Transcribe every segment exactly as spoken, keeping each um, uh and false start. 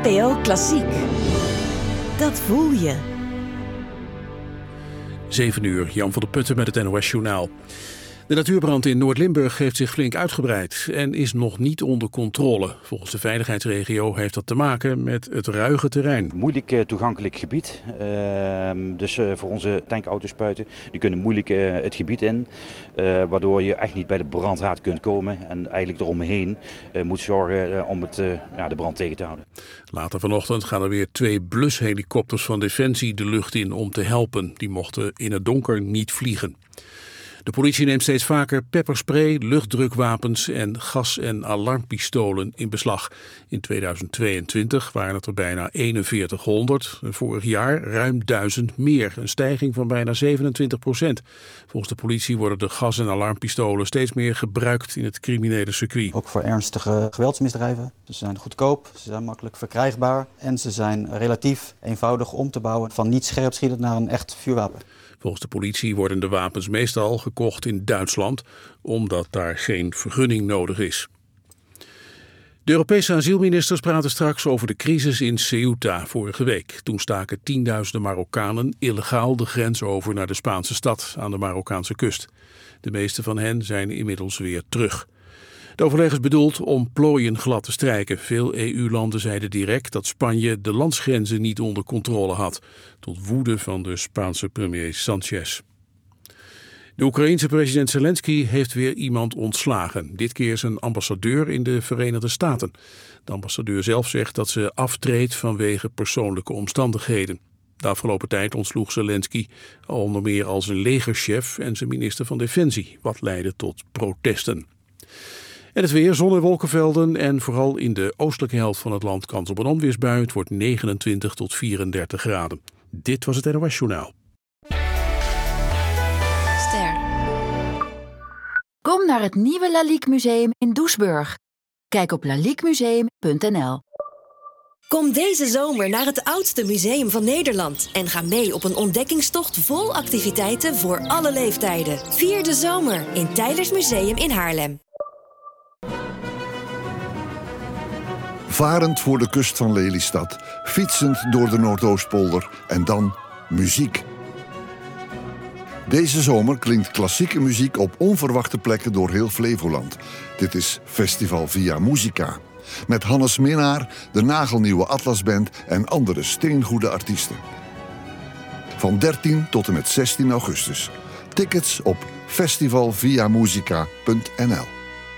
N P O Klassiek. Dat voel je. zeven uur, Jan van der Putten met het N O S-journaal. De natuurbrand in Noord-Limburg heeft zich flink uitgebreid en is nog niet onder controle. Volgens de veiligheidsregio heeft dat te maken met het ruige terrein. Moeilijk uh, toegankelijk gebied. Uh, dus uh, voor onze tankautospuiten, die kunnen moeilijk uh, het gebied in. Uh, waardoor je echt niet bij de brandhaard kunt komen. En eigenlijk eromheen uh, moet zorgen uh, om het, uh, ja, de brand tegen te houden. Later vanochtend gaan er weer twee blushelikopters van Defensie de lucht in om te helpen. Die mochten in het donker niet vliegen. De politie neemt steeds vaker pepperspray, luchtdrukwapens en gas- en alarmpistolen in beslag. In tweeduizend tweeëntwintig waren het er bijna eenenveertighonderd. Vorig jaar ruim duizend meer, een stijging van bijna zevenentwintig procent. Volgens de politie worden de gas- en alarmpistolen steeds meer gebruikt in het criminele circuit. Ook voor ernstige geweldsmisdrijven. Ze zijn goedkoop, ze zijn makkelijk verkrijgbaar en ze zijn relatief eenvoudig om te bouwen van niet scherpschietend naar een echt vuurwapen. Volgens de politie worden de wapens meestal gekocht in Duitsland, omdat daar geen vergunning nodig is. De Europese asielministers praten straks over de crisis in Ceuta vorige week. Toen staken tienduizenden Marokkanen illegaal de grens over naar de Spaanse stad aan de Marokkaanse kust. De meeste van hen zijn inmiddels weer terug. De overleg is bedoeld om plooien glad te strijken. Veel E U-landen zeiden direct dat Spanje de landsgrenzen niet onder controle had, tot woede van de Spaanse premier Sanchez. De Oekraïense president Zelensky heeft weer iemand ontslagen. Dit keer zijn ambassadeur in de Verenigde Staten. De ambassadeur zelf zegt dat ze aftreedt vanwege persoonlijke omstandigheden. De afgelopen tijd ontsloeg Zelensky onder meer al zijn legerchef en zijn minister van Defensie, wat leidde tot protesten. En het weer, zon en wolkenvelden en vooral in de oostelijke helft van het land kans op een onweersbui. Het wordt negenentwintig tot vierendertig graden. Dit was het N O S-journaal. Ster. Kom naar het nieuwe Lalique Museum in Doesburg. Kijk op lalique museum punt n l. Kom deze zomer naar het oudste museum van Nederland en ga mee op een ontdekkingstocht vol activiteiten voor alle leeftijden. Vier de zomer in Teylers Museum in Haarlem. Varend voor de kust van Lelystad, fietsend door de Noordoostpolder en dan muziek. Deze zomer klinkt klassieke muziek op onverwachte plekken door heel Flevoland. Dit is Festival Via Musica. Met Hannes Minnaar, de nagelnieuwe Atlasband en andere steengoede artiesten. Van dertien tot en met zestien augustus. Tickets op festival via musica punt n l.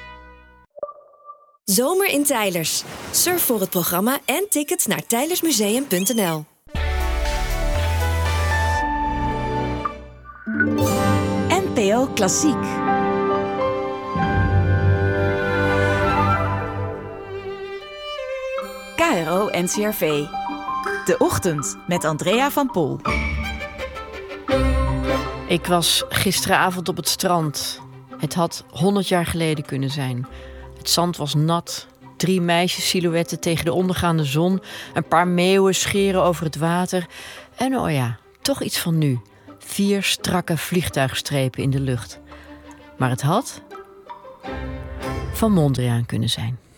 Zomer in Teylers. Surf voor het programma en tickets naar teylersmuseum punt n l. N P O Klassiek. K R O N C R V. De Ochtend met Andrea van Pol. Ik was gisteravond op het strand. Het had honderd jaar geleden kunnen zijn. Het zand was nat. Drie meisjessilhouetten tegen de ondergaande zon. Een paar meeuwen scheren over het water. En oh ja, toch iets van nu. Vier strakke vliegtuigstrepen in de lucht. Maar het had van Mondriaan kunnen zijn.